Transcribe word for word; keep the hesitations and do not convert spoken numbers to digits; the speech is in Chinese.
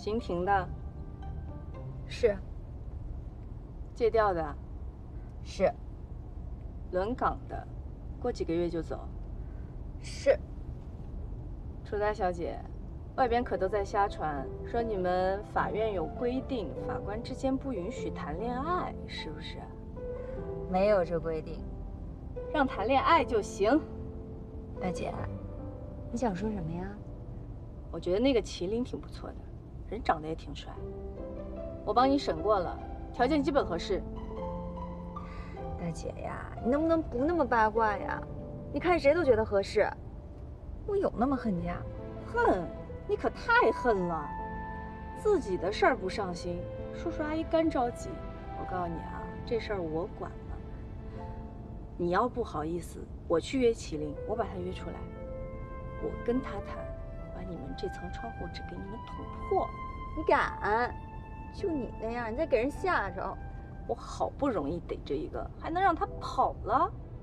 刑庭的， 是。 借调的， 是。 轮岗的，过几个月就走。 是。 楚大小姐，外边可都在瞎传，说你们法院有规定，法官之间不允许谈恋爱，是不是？ 没有这规定， 让谈恋爱就行。 大姐，你想说什么呀？ 我觉得那个麒麟挺不错的，人长得也挺帅。我帮你审过了，条件基本合适。 大姐呀，你能不能不那么八卦呀？你看谁都觉得合适。我有那么恨家？ 恨？你可太恨了！自己的事儿不上心，叔叔阿姨干着急。我告诉你啊，这事儿我管了。你要不好意思，我去约麒麟，我把他约出来，我跟他谈，把你们这层窗户纸给你们捅破。 你敢？就你那样，你再给人吓着。 我好不容易逮着一个，还能让他跑了？